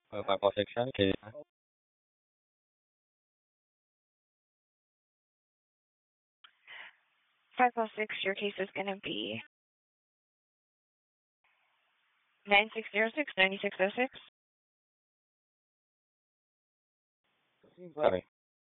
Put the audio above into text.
546, okay. 506, your case is going to be 9606 9606. Sorry.